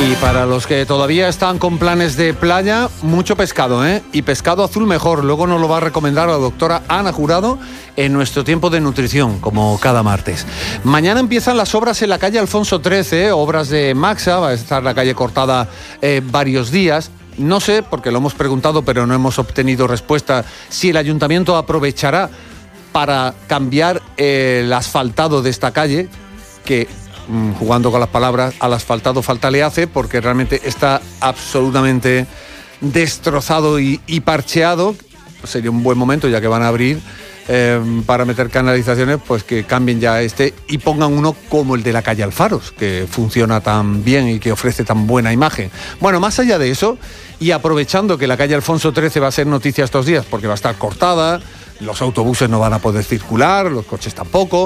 Y para los que todavía están con planes de playa, mucho pescado, ¿eh? Y pescado azul mejor. Luego nos lo va a recomendar la doctora Ana Jurado en nuestro tiempo de nutrición, como cada martes. Mañana empiezan las obras en la calle Alfonso XIII, obras de Maxa. Va a estar la calle cortada varios días. No sé, porque lo hemos preguntado, pero no hemos obtenido respuesta, si el ayuntamiento aprovechará para cambiar el asfaltado de esta calle, que, jugando con las palabras, al asfaltado falta le hace, porque realmente está absolutamente destrozado y parcheado. Sería un buen momento, ya que van a abrir, para meter canalizaciones, pues que cambien ya y pongan uno como el de la calle Alfaros, que funciona tan bien y que ofrece tan buena imagen. Bueno, más allá de eso, y aprovechando que la calle Alfonso XIII va a ser noticia estos días, porque va a estar cortada, los autobuses no van a poder circular, los coches tampoco.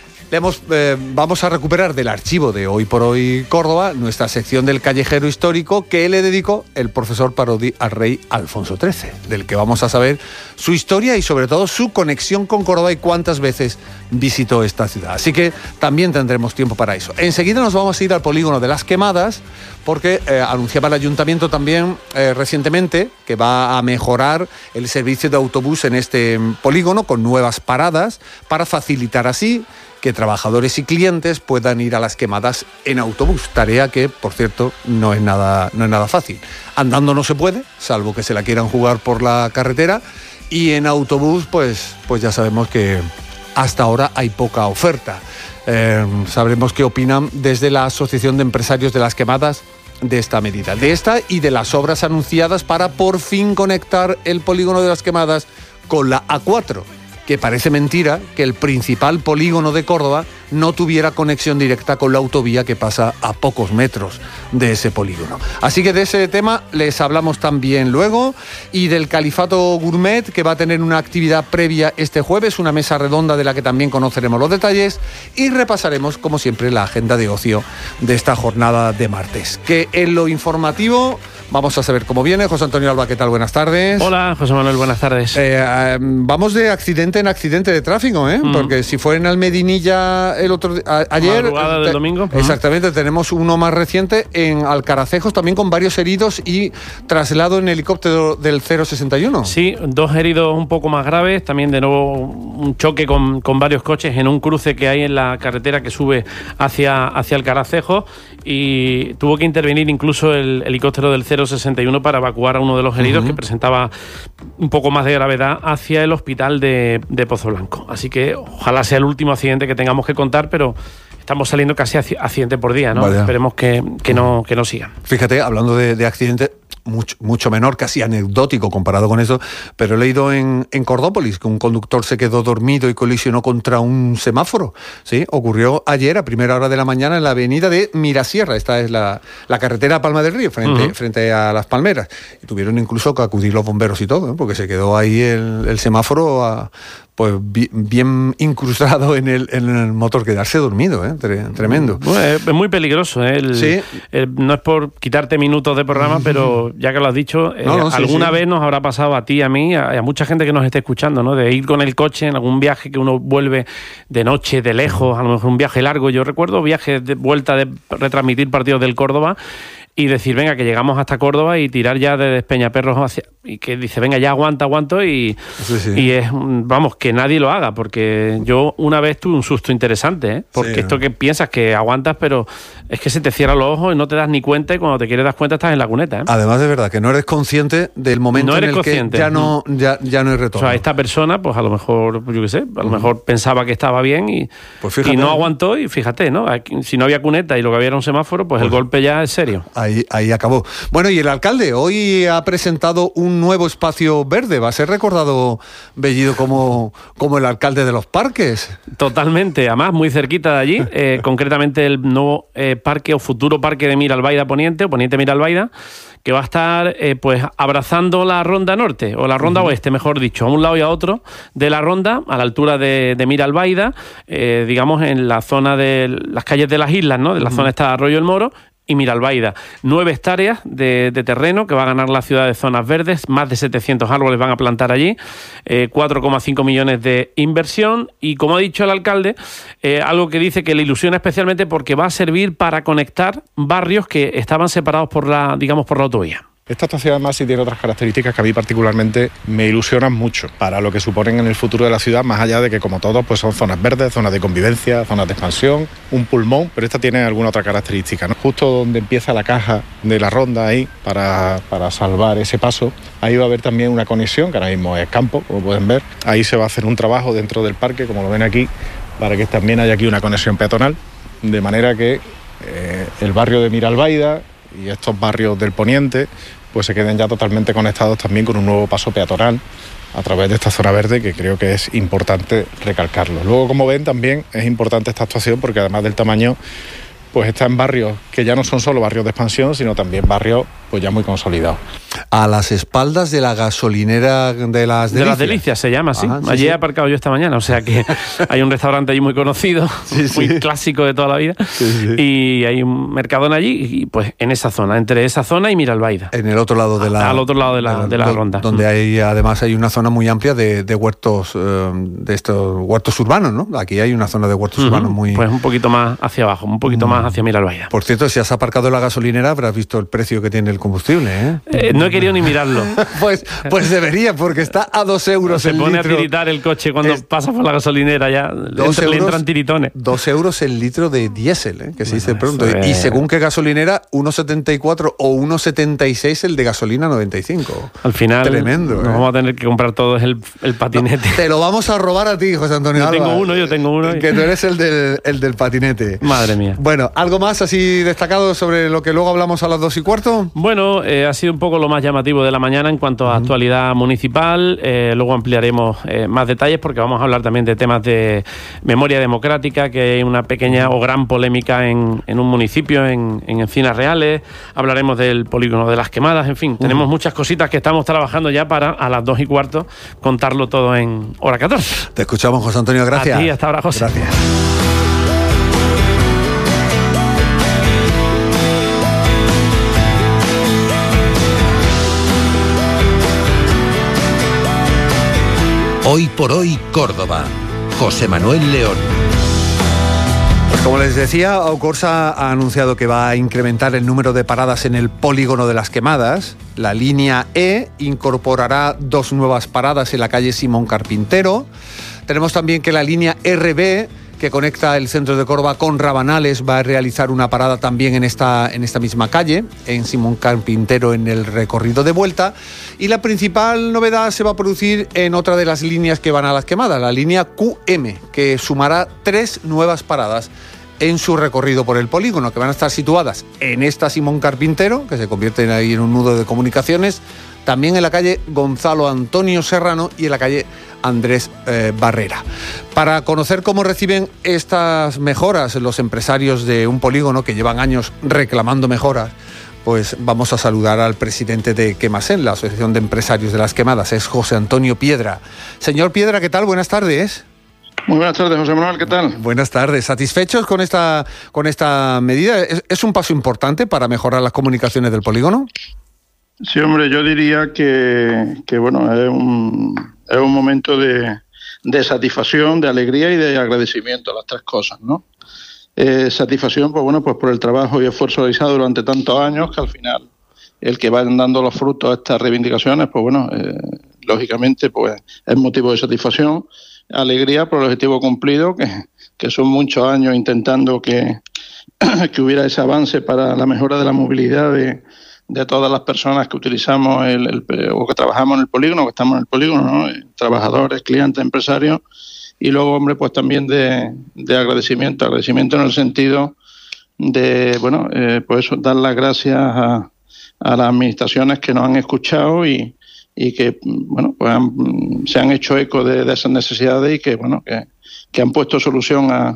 Vamos a recuperar del archivo de Hoy por Hoy Córdoba nuestra sección del callejero histórico que le dedicó el profesor Parodi al rey Alfonso XIII, del que vamos a saber su historia y sobre todo su conexión con Córdoba y cuántas veces visitó esta ciudad. Así que también tendremos tiempo para eso. Enseguida nos vamos a ir al polígono de Las Quemadas, porque anunciaba el ayuntamiento también recientemente que va a mejorar el servicio de autobús en este polígono con nuevas paradas para facilitar así que trabajadores y clientes puedan ir a Las Quemadas en autobús, tarea que, por cierto, no es nada fácil. Andando no se puede, salvo que se la quieran jugar por la carretera, y en autobús, pues ya sabemos que hasta ahora hay poca oferta. Sabremos qué opinan desde la Asociación de Empresarios de Las Quemadas de esta medida, de esta y de las obras anunciadas para por fin conectar el polígono de Las Quemadas con la A4, que parece mentira que el principal polígono de Córdoba no tuviera conexión directa con la autovía que pasa a pocos metros de ese polígono. Así que de ese tema les hablamos también luego, y del Califato Gourmet, que va a tener una actividad previa este jueves, una mesa redonda de la que también conoceremos los detalles, y repasaremos, como siempre, la agenda de ocio de esta jornada de martes. Que en lo informativo vamos a saber cómo viene. José Antonio Alba, ¿qué tal? Buenas tardes. Hola, José Manuel, buenas tardes. Vamos de accidente en accidente de tráfico, porque si fue en Almedinilla ayer, madrugada del domingo. Exactamente, tenemos uno más reciente en Alcaracejos, también con varios heridos y traslado en helicóptero del 061. Sí, 2 heridos un poco más graves, también de nuevo un choque con varios coches en un cruce que hay en la carretera que sube hacia Alcaracejos, y tuvo que intervenir incluso el helicóptero del 061 para evacuar a uno de los heridos que presentaba un poco más de gravedad hacia el hospital de Pozo Blanco. Así que ojalá sea el último accidente que tengamos que contar, pero estamos saliendo casi accidente por día, ¿no? Vaya. Esperemos que no sigan. Fíjate, hablando de accidentes, mucho menor, casi anecdótico comparado con eso, pero he leído en Cordópolis que un conductor se quedó dormido y colisionó contra un semáforo. Sí, ocurrió ayer a primera hora de la mañana en la avenida de Mirasierra. Esta es la carretera Palma del Río, frente a Las Palmeras. Y tuvieron incluso que acudir los bomberos y todo, porque se quedó ahí el semáforo pues bien incrustado en el motor, quedarse dormido, tremendo. Bueno, es muy peligroso, ¿Sí? No es por quitarte minutos de programa, pero ya que lo has dicho, alguna vez nos habrá pasado a ti, a mí, a mucha gente que nos esté escuchando, ¿no? De ir con el coche en algún viaje que uno vuelve de noche, de lejos, a lo mejor un viaje largo. Yo recuerdo viajes de vuelta de retransmitir partidos del Córdoba y decir, venga, que llegamos hasta Córdoba y tirar ya de Despeñaperros y que dice, venga, ya aguanto y es, vamos, que nadie lo haga, porque yo una vez tuve un susto interesante, porque esto que piensas que aguantas, pero es que se te cierran los ojos y no te das ni cuenta, y cuando te quieres dar cuenta estás en la cuneta, Además, de verdad, que no eres consciente del momento en el que ya no hay retorno. O sea, esta persona, pues a lo mejor, yo qué sé, a lo mejor pensaba que estaba bien y no aguantó, y fíjate, ¿no? Si no había cuneta y lo que había era un semáforo, pues el golpe ya es serio. Ahí acabó. Bueno, y el alcalde hoy ha presentado un nuevo espacio verde. Va a ser recordado, Bellido, como el alcalde de los parques. Totalmente, además muy cerquita de allí, concretamente el nuevo parque o futuro parque de Miralbaida Poniente, o Poniente Miralbaida, que va a estar pues abrazando la Ronda Norte, o la Ronda Oeste, mejor dicho, a un lado y a otro de la Ronda, a la altura de Miralbaida, digamos en la zona de las calles de las islas, ¿no? De la zona está Arroyo el Moro, y Miralbaida. 9 hectáreas de terreno que va a ganar la ciudad de zonas verdes, más de 700 árboles van a plantar allí, 4,5 millones de inversión y, como ha dicho el alcalde, algo que dice que le ilusiona especialmente porque va a servir para conectar barrios que estaban separados por la autovía. Esta estación además sí tiene otras características que a mí particularmente me ilusionan mucho para lo que suponen en el futuro de la ciudad, más allá de que, como todos, pues son zonas verdes, zonas de convivencia, zonas de expansión, un pulmón, pero esta tiene alguna otra característica, ¿no? Justo donde empieza la caja de la ronda ahí, para salvar ese paso, ahí va a haber también una conexión, que ahora mismo es campo, como pueden ver. Ahí se va a hacer un trabajo dentro del parque, como lo ven aquí, para que también haya aquí una conexión peatonal, de manera que el barrio de Miralbaida y estos barrios del poniente pues se queden ya totalmente conectados también con un nuevo paso peatonal a través de esta zona verde, que creo que es importante recalcarlo. Luego, como ven, también es importante esta actuación porque además del tamaño, pues está en barrios que ya no son solo barrios de expansión, sino también barrios pues ya muy consolidados. A las espaldas de la gasolinera de las Delicias. De las Delicias se llama, sí. Allí he aparcado yo esta mañana, o sea que hay un restaurante allí muy conocido, muy clásico de toda la vida, y hay un Mercadona allí, y pues en esa zona, entre esa zona y Miralbaida. En el otro lado de la... Al otro lado de la ronda. Donde además hay una zona muy amplia de huertos, de estos huertos urbanos, ¿no? Aquí hay una zona de huertos urbanos muy... Pues un poquito más hacia abajo, un poquito más hacia Miralbaida. Por cierto, si has aparcado en la gasolinera, habrás visto el precio que tiene el combustible, ¿eh? No he querido ni mirarlo. pues debería, porque está a 2 euros el litro. Se pone a tiritar el coche cuando pasa por la gasolinera, ya le entran tiritones. 2 euros el litro de diésel, que se dice pronto. Y según qué gasolinera, 1,74 o 1,76 el de gasolina 95. Al final, tremendo. Nos vamos a tener que comprar todos el patinete. No, te lo vamos a robar a ti, José Antonio Alba. Yo tengo uno. Que tú eres el del patinete. Madre mía. Bueno, ¿algo más así destacado sobre lo que luego hablamos a las 2:15? Bueno, ha sido un poco lo más llamativo de la mañana en cuanto a actualidad municipal. Luego ampliaremos más detalles porque vamos a hablar también de temas de memoria democrática, que hay una pequeña o gran polémica en un municipio, en Encinas Reales. Hablaremos del polígono de las Quemadas. En fin, tenemos muchas cositas que estamos trabajando ya para a las 2:15 contarlo todo en hora 14. Te escuchamos, José Antonio. Gracias. A ti, hasta ahora, José. Gracias. Hoy por hoy, Córdoba. José Manuel León. Pues como les decía, Aucorsa ha anunciado que va a incrementar el número de paradas en el polígono de las Quemadas. La línea E incorporará 2 nuevas paradas en la calle Simón Carpintero. Tenemos también que la línea RB, que conecta el centro de Córdoba con Rabanales, va a realizar una parada también en esta misma calle, en Simón Carpintero, en el recorrido de vuelta. Y la principal novedad se va a producir en otra de las líneas que van a las Quemadas, la línea QM, que sumará 3 nuevas paradas en su recorrido por el polígono, que van a estar situadas en esta Simón Carpintero, que se convierte ahí en un nudo de comunicaciones, también en la calle Gonzalo Antonio Serrano y en la calle Andrés Barrera. Para conocer cómo reciben estas mejoras los empresarios de un polígono que llevan años reclamando mejoras, pues vamos a saludar al presidente de Quemasen, la Asociación de Empresarios de las Quemadas, es José Antonio Piedra. Señor Piedra, ¿qué tal? Buenas tardes. Muy buenas tardes, José Manuel, ¿qué tal? Buenas tardes. ¿Satisfechos con esta medida? ¿Es un paso importante para mejorar las comunicaciones del polígono? Sí, hombre, yo diría que bueno, es un momento de satisfacción, de alegría y de agradecimiento, las 3 cosas, ¿no? Satisfacción, pues bueno, pues por el trabajo y esfuerzo realizado durante tantos años, que al final el que vayan dando los frutos a estas reivindicaciones, pues bueno, lógicamente pues es motivo de satisfacción. Alegría por el objetivo cumplido, que son muchos años intentando que hubiera ese avance para la mejora de la movilidad de todas las personas que utilizamos o que trabajamos en el polígono, que estamos en el polígono, ¿no? Trabajadores, clientes, empresarios, y luego, hombre, pues también de agradecimiento en el sentido de, bueno, pues eso, dar las gracias a las administraciones que nos han escuchado y que, bueno, pues se han hecho eco de esas necesidades y que, bueno, que han puesto solución a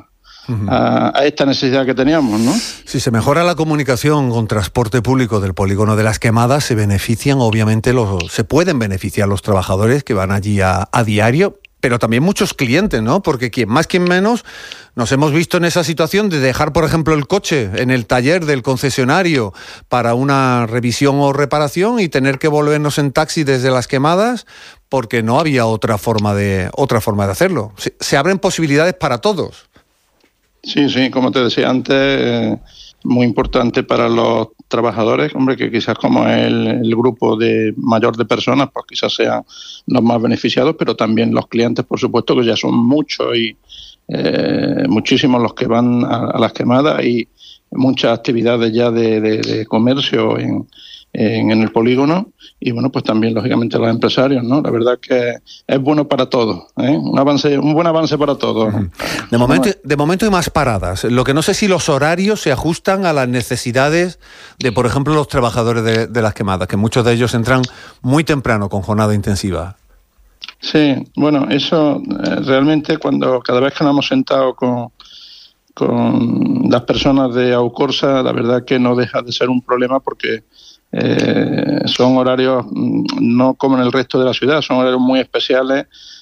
esta necesidad que teníamos, ¿no? Si se mejora la comunicación con transporte público del polígono de las Quemadas, se pueden beneficiar los trabajadores que van allí a diario, pero también muchos clientes, ¿no? Porque quien más, quien menos, nos hemos visto en esa situación de dejar, por ejemplo, el coche en el taller del concesionario para una revisión o reparación y tener que volvernos en taxi desde Las Quemadas porque no había otra forma de hacerlo. Se abren posibilidades para todos. Sí, como te decía antes, muy importante para los trabajadores, hombre, que quizás como es el grupo mayor de personas, pues quizás sean los más beneficiados, pero también los clientes, por supuesto, que ya son muchos y muchísimos los que van a Las Quemadas y muchas actividades ya de comercio en el polígono y bueno, pues también lógicamente los empresarios, ¿no? La verdad que es bueno para todos, ¿eh? Un buen avance para todos. De momento hay más paradas. Lo que no sé si los horarios se ajustan a las necesidades de, por ejemplo, los trabajadores de Las Quemadas, que muchos de ellos entran muy temprano con jornada intensiva. Sí, bueno, eso realmente cada vez que nos hemos sentado con las personas de Aucorsa, la verdad que no deja de ser un problema porque son horarios no como en el resto de la ciudad, son horarios muy especiales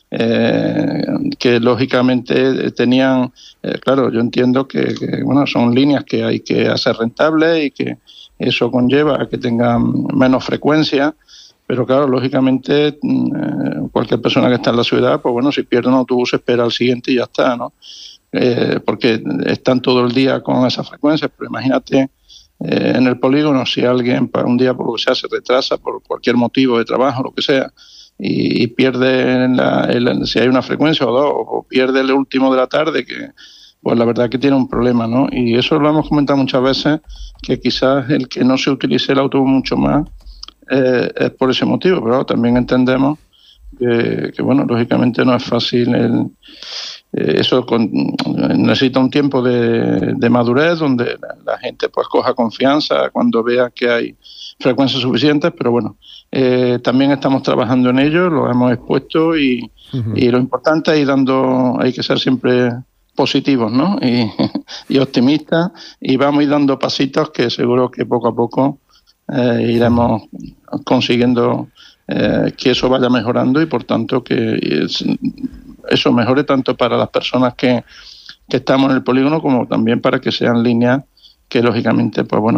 que lógicamente tenían, claro, yo entiendo que bueno, son líneas que hay que hacer rentables y que eso conlleva a que tengan menos frecuencia, pero claro, lógicamente cualquier persona que está en la ciudad, pues bueno, si pierde un autobús espera al siguiente y ya está, ¿no? Porque están todo el día con esas frecuencias, pero imagínate en el polígono, si alguien para un día por lo que sea se retrasa por cualquier motivo de trabajo, lo que sea, y pierde si hay una frecuencia o dos, o pierde el último de la tarde, que pues la verdad que tiene un problema, ¿no? Y eso lo hemos comentado muchas veces, que quizás el que no se utilice el autobús mucho más es por ese motivo, pero también entendemos que bueno, lógicamente no es fácil eso necesita un tiempo de madurez donde la gente pues coja confianza cuando vea que hay frecuencias suficientes, pero bueno, también estamos trabajando en ello, lo hemos expuesto y lo importante es hay que ser siempre positivos, ¿no? Y optimistas, y vamos a ir dando pasitos que seguro que poco a poco iremos consiguiendo que eso vaya mejorando y por tanto que eso mejore tanto para las personas que estamos en el polígono como también para que sean líneas que lógicamente pues bueno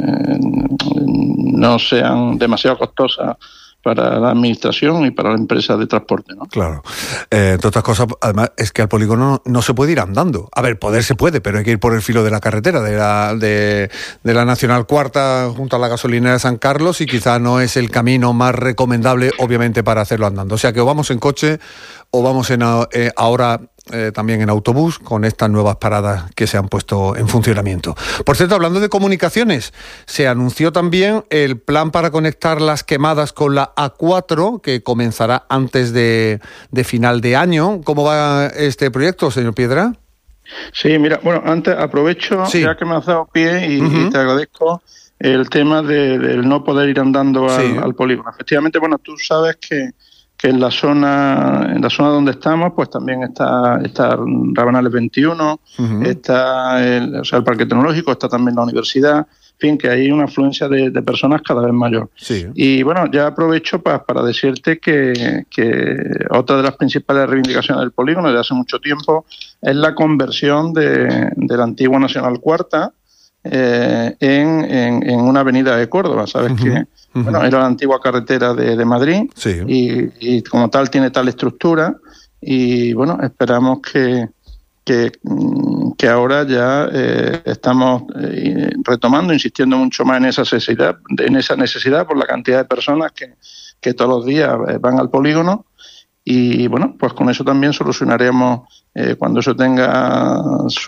no sean demasiado costosas para la administración y para la empresa de transporte, ¿no? Claro. Entre otras cosas, además, es que al polígono no se puede ir andando. A ver, poder se puede, pero hay que ir por el filo de la carretera, de la Nacional Cuarta junto a la gasolinera de San Carlos, y quizá no es el camino más recomendable, obviamente, para hacerlo andando. O sea que o vamos en coche o vamos ahora también en autobús con estas nuevas paradas que se han puesto en funcionamiento. Por cierto, hablando de comunicaciones, se anunció también el plan para conectar Las Quemadas con la A4, que comenzará antes de final de año. ¿Cómo va este proyecto, señor Piedra? Sí, mira, bueno, antes aprovecho, ya que me has dado pie y te agradezco el tema del no poder ir andando al polígono. Efectivamente, bueno, tú sabes que en la zona donde estamos, pues también está Rabanales 21, está el Parque Tecnológico, está también la universidad, en fin, que hay una afluencia de personas cada vez mayor. Sí. Y bueno, ya aprovecho para decirte que otra de las principales reivindicaciones del polígono desde hace mucho tiempo es la conversión de la antigua Nacional Cuarta en una avenida de Córdoba. Sabes que bueno, era la antigua carretera de Madrid, y como tal tiene tal estructura, y bueno, esperamos que ahora ya estamos retomando, insistiendo mucho más en esa necesidad por la cantidad de personas que todos los días van al polígono, y bueno, pues con eso también solucionaremos cuando eso tenga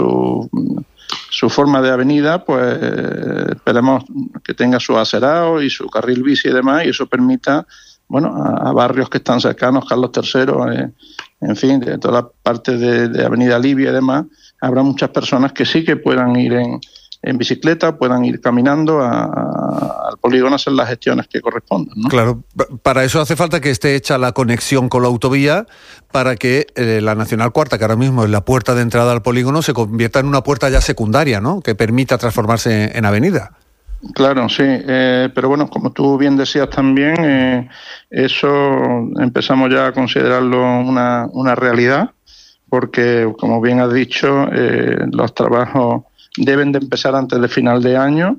su forma de avenida, pues esperemos que tenga su acerado y su carril bici y demás, y eso permita, bueno, a barrios que están cercanos, Carlos III, en fin, de toda la parte de Avenida Libia y demás, habrá muchas personas que sí que puedan ir en bicicleta, puedan ir caminando al polígono a hacer las gestiones que correspondan, ¿no? Claro, para eso hace falta que esté hecha la conexión con la autovía para que la Nacional Cuarta, que ahora mismo es la puerta de entrada al polígono, se convierta en una puerta ya secundaria, ¿no? Que permita transformarse en avenida. Claro, sí, pero bueno, como tú bien decías también, eso empezamos ya a considerarlo una realidad, porque como bien has dicho, los trabajos deben de empezar antes de final de año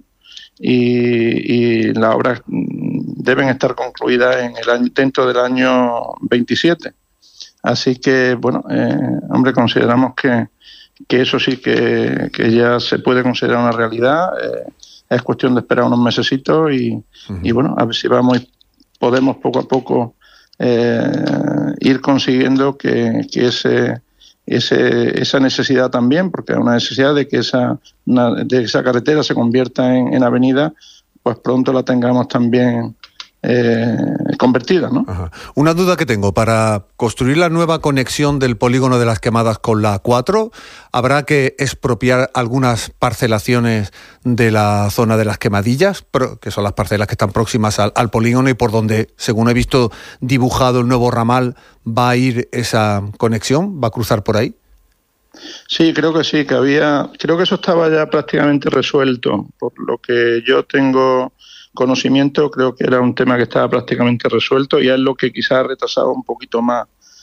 y las obras deben estar concluidas dentro del año 27. Así que, bueno, hombre, consideramos que eso sí que ya se puede considerar una realidad. Es cuestión de esperar unos mesecitos y bueno, a ver si podemos poco a poco ir consiguiendo que esa necesidad también, porque hay una necesidad de que esa carretera se convierta en avenida, pues pronto la tengamos también convertida, ¿no? Ajá. Una duda que tengo, para construir la nueva conexión del polígono de Las Quemadas con la A4, ¿habrá que expropiar algunas parcelaciones de la zona de Las Quemadillas, que son las parcelas que están próximas al polígono y por donde, según he visto dibujado el nuevo ramal, va a ir esa conexión? ¿Va a cruzar por ahí? Sí, creo que sí, creo que eso estaba ya prácticamente resuelto. Por lo que yo tengo conocimiento, creo que era un tema que estaba prácticamente resuelto y es lo que quizás retrasaba un poquito más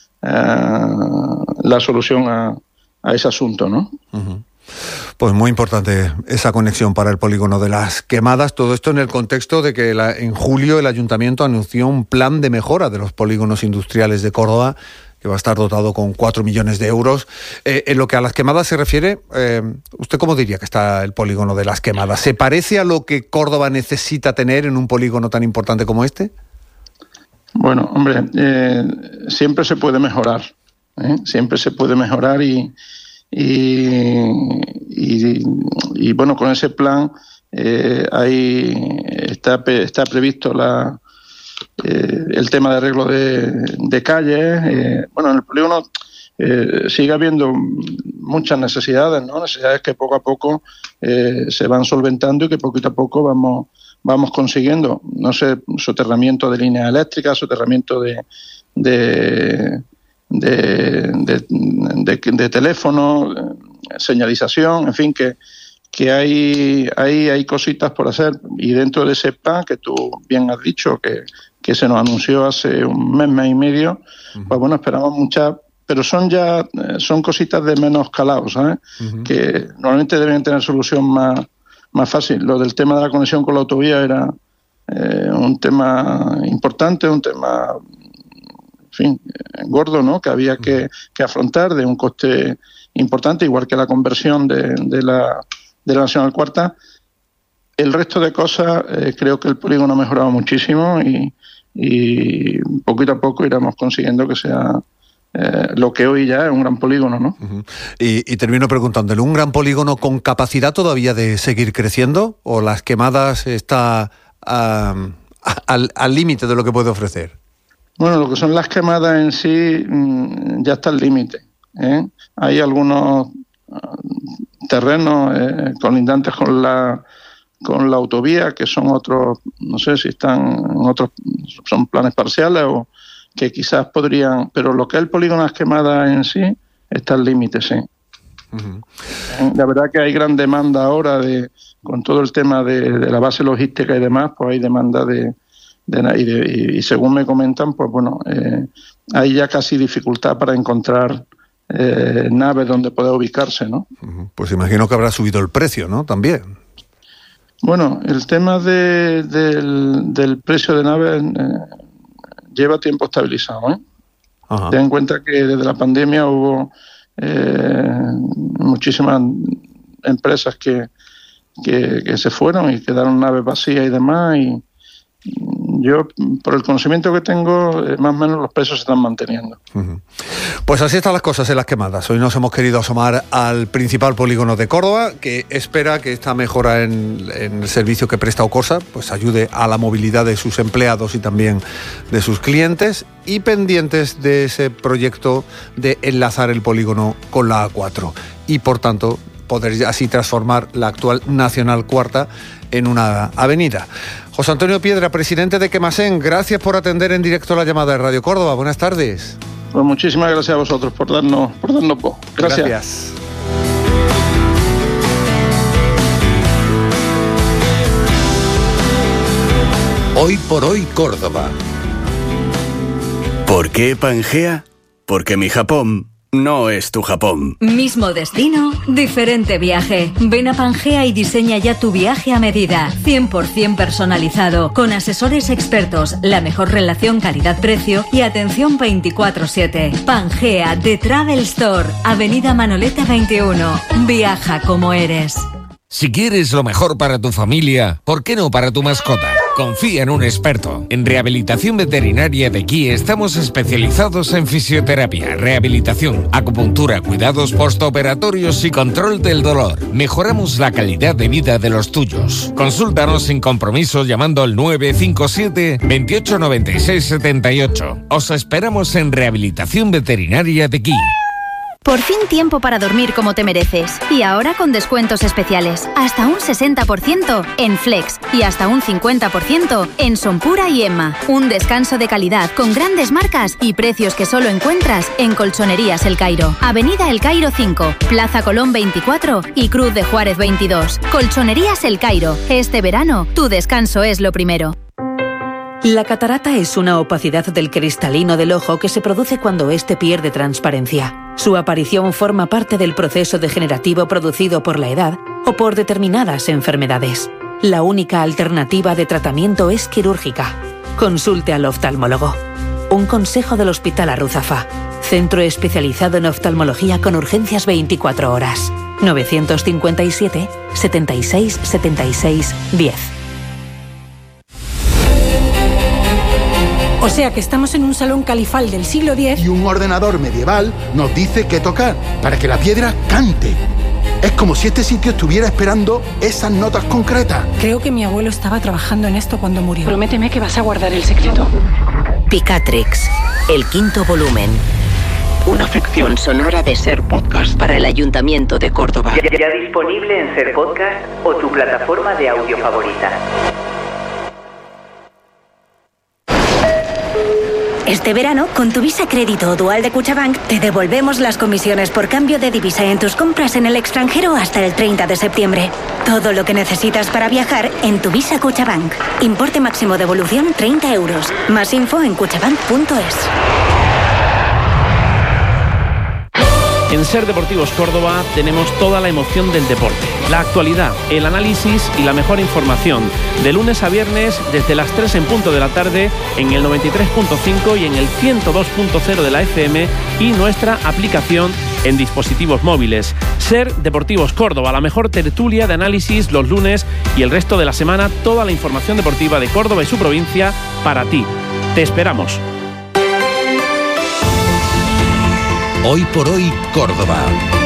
la solución a ese asunto, ¿no? Uh-huh. Pues muy importante esa conexión para el polígono de Las Quemadas. Todo esto en el contexto de que en julio el Ayuntamiento anunció un plan de mejora de los polígonos industriales de Córdoba, que va a estar dotado con 4 millones de euros. En lo que a Las Quemadas se refiere, ¿usted cómo diría que está el polígono de Las Quemadas? ¿Se parece a lo que Córdoba necesita tener en un polígono tan importante como este? Bueno, hombre, siempre se puede mejorar. Siempre se puede mejorar y bueno, con ese plan ahí está previsto el tema de arreglo de calles. Bueno, en el polígono sigue habiendo muchas necesidades, ¿no? Necesidades que poco a poco se van solventando y que poquito a poco vamos consiguiendo. No sé, soterramiento de líneas eléctricas, soterramiento de teléfono, señalización, en fin, que hay cositas por hacer. Y dentro de ese plan que tú bien has dicho, que se nos anunció hace un mes y medio, pues bueno, esperamos muchas, pero son cositas de menos calado, ¿sabes? Que normalmente deben tener solución más fácil. Lo del tema de la conexión con la autovía era un tema importante, un tema, en fin, gordo, ¿no? Que había que afrontar, de un coste importante, igual que la conversión de la Nacional Cuarta. El resto de cosas, creo que el polígono ha mejorado muchísimo y poquito a poco iremos consiguiendo que sea lo que hoy ya es un gran polígono, ¿no? Uh-huh. Y termino preguntándole, ¿un gran polígono con capacidad todavía de seguir creciendo o Las Quemadas está al límite de lo que puede ofrecer? Bueno, lo que son Las Quemadas en sí ya está al límite, ¿eh? Hay algunos terrenos colindantes con la autovía, que son otros, no sé si son planes parciales o que quizás podrían, pero lo que es el polígono Las Quemadas en sí está al límite, sí. Uh-huh. La verdad que hay gran demanda ahora con todo el tema de la base logística y demás, pues hay demanda y según me comentan, pues bueno, hay ya casi dificultad para encontrar naves donde pueda ubicarse, ¿no? Uh-huh. Pues imagino que habrá subido el precio, ¿no? También. Bueno, el tema del precio de naves lleva tiempo estabilizado, ¿eh? Ajá. Ten en cuenta que desde la pandemia hubo muchísimas empresas que se fueron y quedaron naves vacías y demás, y yo, por el conocimiento que tengo, más o menos los precios se están manteniendo. Uh-huh. Pues así están las cosas en Las Quemadas. Hoy nos hemos querido asomar al principal polígono de Córdoba, que espera que esta mejora en el servicio que presta Ocosa pues ayude a la movilidad de sus empleados y también de sus clientes, y pendientes de ese proyecto de enlazar el polígono con la A4 y, por tanto, poder así transformar la actual Nacional Cuarta en una avenida. José Antonio Piedra, presidente de Quemasen, gracias por atender en directo la llamada de Radio Córdoba. Buenas tardes. Pues muchísimas gracias a vosotros por darnos voz. Gracias. Hoy por hoy Córdoba. ¿Por qué Pangea? Porque mi Japón no es tu Japón. Mismo destino, diferente viaje. Ven a Pangea y diseña ya tu viaje a medida. 100% personalizado, con asesores expertos, la mejor relación calidad-precio y atención 24/7. Pangea, The Travel Store, Avenida Manoleta 21. Viaja como eres. Si quieres lo mejor para tu familia, ¿por qué no para tu mascota? Confía en un experto. En Rehabilitación Veterinaria de Aquí estamos especializados en fisioterapia, rehabilitación, acupuntura, cuidados postoperatorios y control del dolor. Mejoramos la calidad de vida de los tuyos. Consúltanos sin compromiso llamando al 957 28 96 78. Os esperamos en Rehabilitación Veterinaria de Aquí. Por fin tiempo para dormir como te mereces. Y ahora con descuentos especiales. Hasta un 60% en Flex y hasta un 50% en Sonpura y Emma. Un descanso de calidad con grandes marcas y precios que solo encuentras en Colchonerías El Cairo. Avenida El Cairo 5, Plaza Colón 24 y Cruz de Juárez 22. Colchonerías El Cairo. Este verano, tu descanso es lo primero. La catarata es una opacidad del cristalino del ojo que se produce cuando éste pierde transparencia. Su aparición forma parte del proceso degenerativo producido por la edad o por determinadas enfermedades. La única alternativa de tratamiento es quirúrgica. Consulte al oftalmólogo. Un consejo del Hospital Arruzafa. Centro especializado en oftalmología con urgencias 24 horas. 957 76 76 10. O sea que estamos en un salón califal del siglo X y un ordenador medieval nos dice qué tocar para que la piedra cante. Es como si este sitio estuviera esperando esas notas concretas. Creo que mi abuelo estaba trabajando en esto cuando murió. Prométeme que vas a guardar el secreto. Picatrix, el 5º volumen. Una ficción sonora de Ser Podcast para el Ayuntamiento de Córdoba. Ya disponible en Ser Podcast o tu plataforma de audio favorita. Este verano, con tu Visa Crédito o Dual de Cuchabank, te devolvemos las comisiones por cambio de divisa en tus compras en el extranjero hasta el 30 de septiembre. Todo lo que necesitas para viajar en tu Visa Cuchabank. Importe máximo devolución 30 euros. Más info en cuchabank.es. En Ser Deportivos Córdoba tenemos toda la emoción del deporte, la actualidad, el análisis y la mejor información. De lunes a viernes, desde las 3 en punto de la tarde, en el 93.5 y en el 102.0 de la FM y nuestra aplicación en dispositivos móviles. Ser Deportivos Córdoba, la mejor tertulia de análisis los lunes y el resto de la semana, toda la información deportiva de Córdoba y su provincia para ti. Te esperamos. Hoy por hoy, Córdoba.